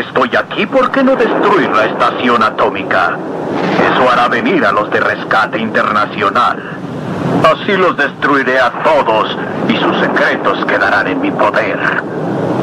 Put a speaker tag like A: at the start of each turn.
A: estoy aquí, ¿por qué no destruir la estación atómica? Eso hará venir a los de rescate internacional. Así los destruiré a todos y sus secretos quedarán en mi poder.